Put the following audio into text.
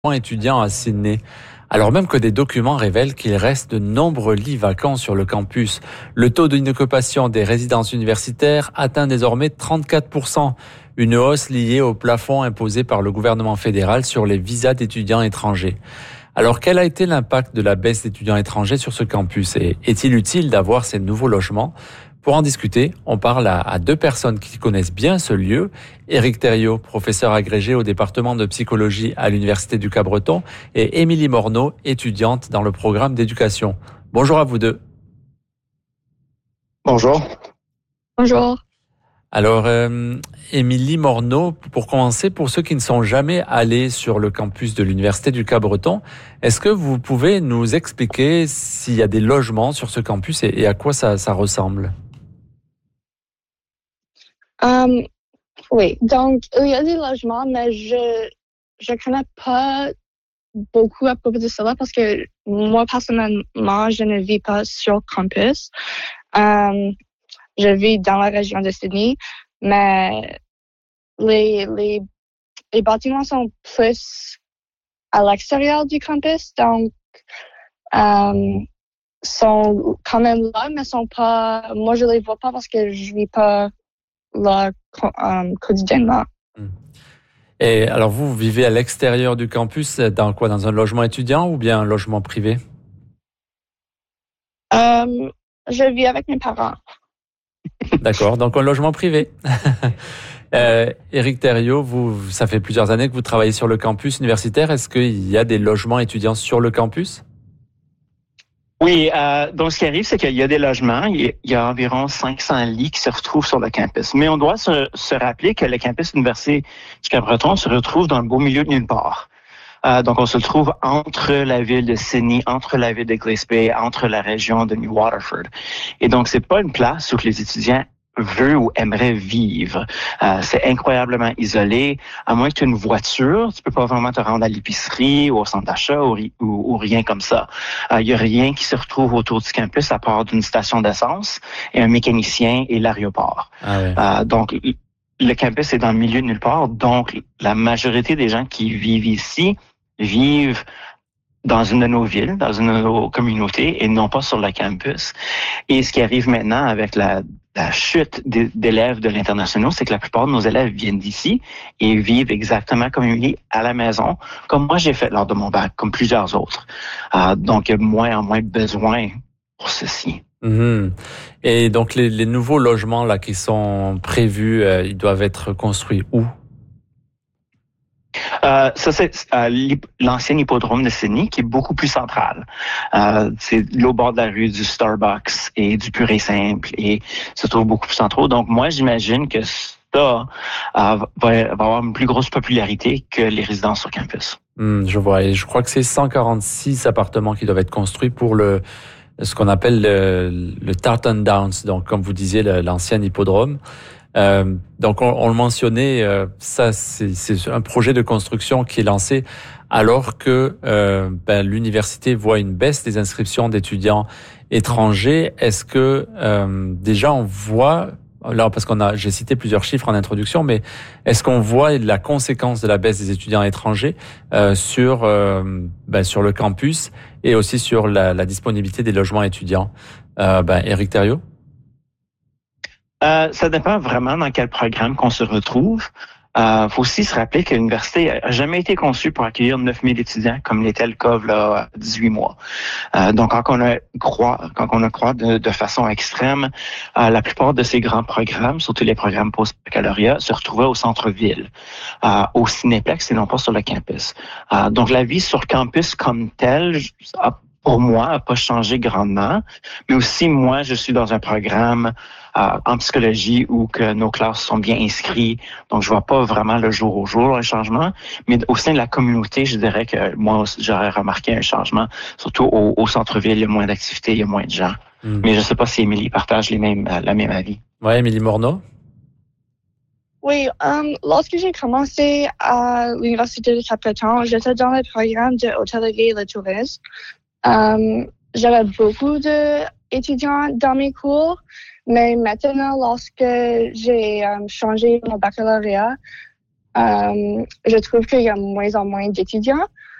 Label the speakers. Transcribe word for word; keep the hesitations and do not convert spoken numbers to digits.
Speaker 1: étudiant à Sydney, alors même que des documents révèlent qu'il reste de nombreux lits vacants sur le campus. Le taux d'inoccupation des résidences universitaires atteint désormais trente-quatre pour cent, une hausse liée au plafond imposé par le gouvernement fédéral sur les visas d'étudiants étrangers. Alors, quel a été l'impact de la baisse d'étudiants étrangers sur ce campus et est-il utile d'avoir ces nouveaux logements ? Pour en discuter, on parle à, à deux personnes qui connaissent bien ce lieu. Éric Thériault, professeur agrégé au département de psychologie à l'Université du Cap-Breton, et Émilie Morneau, étudiante dans le programme d'éducation. Bonjour à vous deux.
Speaker 2: Bonjour.
Speaker 3: Bonjour.
Speaker 1: Alors, euh, Émilie Morneau, pour commencer, pour ceux qui ne sont jamais allés sur le campus de l'Université du Cap-Breton, est-ce que vous pouvez nous expliquer s'il y a des logements sur ce campus et, et à quoi ça, ça ressemble ?
Speaker 3: Um, oui, donc il y a des logements, mais je je connais pas beaucoup à propos de cela parce que moi personnellement je ne vis pas sur campus. Um, je vis dans la région de Sydney, mais les les les bâtiments sont plus à l'extérieur du campus, donc um, sont quand même là, mais sont pas. Moi je les vois pas parce que je vis pas là um, quotidiennement.
Speaker 1: Et alors vous, vous vivez à l'extérieur du campus, dans quoi ? Dans un logement étudiant ou bien un logement privé ?
Speaker 3: Um, je vis avec mes parents.
Speaker 1: D'accord, donc un logement privé. euh, Éric Thériault, vous, ça fait plusieurs années que vous travaillez sur le campus universitaire. Est-ce qu'il y a des logements étudiants sur le campus ?
Speaker 2: Oui, euh, donc ce qui arrive, c'est qu'il y a des logements. Il y a environ cinq cents lits qui se retrouvent sur le campus. Mais on doit se, se rappeler que le campus université du Cap-Breton se retrouve dans le beau milieu de nulle part. Euh, donc, on se trouve entre la ville de Sydney, entre la ville de Glace Bay, entre la région de New Waterford. Et donc, c'est pas une place où les étudiants veulent ou aimeraient vivre. Euh, c'est incroyablement isolé. À moins que tu aies une voiture, tu peux pas vraiment te rendre à l'épicerie ou au centre d'achat ou, ou, ou rien comme ça. Il euh, y a rien qui se retrouve autour du campus à part d'une station d'essence et un mécanicien et l'aéroport.
Speaker 1: Ah ouais.
Speaker 2: euh, donc, le campus est dans le milieu de nulle part. Donc, la majorité des gens qui vivent ici vivent dans une de nos villes, dans une de nos communautés et non pas sur le campus. Et ce qui arrive maintenant avec la, la chute d'élèves de l'international, c'est que la plupart de nos élèves viennent d'ici et vivent exactement comme Émilie à la maison, comme moi j'ai fait lors de mon bac, comme plusieurs autres. Euh, donc, il y a moins en moins besoin pour ceci.
Speaker 1: Mmh. Et donc, les, les nouveaux logements là qui sont prévus, euh, ils doivent être construits où ?
Speaker 2: Euh, ça, c'est euh, l'ancien hippodrome de Sydney qui est beaucoup plus central. Euh, c'est au bord de la rue du Starbucks et du Pur et Simple et se trouve beaucoup plus centraux. Donc, moi, j'imagine que ça euh, va, va avoir une plus grosse popularité que les résidences sur campus.
Speaker 1: Mmh, je vois. Et je crois que c'est cent quarante-six appartements qui doivent être construits pour le ce qu'on appelle le, le Tartan Downs. Donc, comme vous disiez, le, l'ancien hippodrome. Euh, donc, on, on le mentionnait, euh, ça, c'est, c'est un projet de construction qui est lancé alors que euh, ben, l'université voit une baisse des inscriptions d'étudiants étrangers. Est-ce que euh, déjà on voit, là, parce qu'on a, j'ai cité plusieurs chiffres en introduction, mais est-ce qu'on voit la conséquence de la baisse des étudiants étrangers euh, sur euh, ben, sur le campus et aussi sur la, la disponibilité des logements étudiants? Euh, ben, Éric Thériault?
Speaker 2: Euh, ça dépend vraiment dans quel programme qu'on se retrouve. Il euh, faut aussi se rappeler que l'université n'a jamais été conçue pour accueillir neuf mille étudiants comme l'était le cas là, dix-huit mois. Euh, donc, quand on a croit, quand on a croit de, de façon extrême, euh, la plupart de ces grands programmes, surtout les programmes post-baccalauréat, se retrouvaient au centre-ville, euh, au Cinéplex et non pas sur le campus. Euh, donc, la vie sur campus comme telle, a, pour moi, n'a pas changé grandement. Mais aussi, moi, je suis dans un programme euh, en psychologie où que nos classes sont bien inscrites. Donc, je vois pas vraiment le jour au jour un changement. Mais au sein de la communauté, je dirais que moi aussi, j'aurais remarqué un changement. Surtout au, au centre-ville, il y a moins d'activités, il y a moins de gens. Mmh. Mais je sais pas si Émilie partage les mêmes, la même avis.
Speaker 1: Oui, Émilie Morneau?
Speaker 3: Oui, um, lorsque j'ai commencé à l'Université de Cap-Breton, j'étais dans le programme de hôtellerie et de tourisme. Um, j'avais beaucoup d'étudiants dans mes cours, mais maintenant, lorsque j'ai um, changé mon baccalauréat, um, je trouve qu'il y a moins en moins d'étudiants.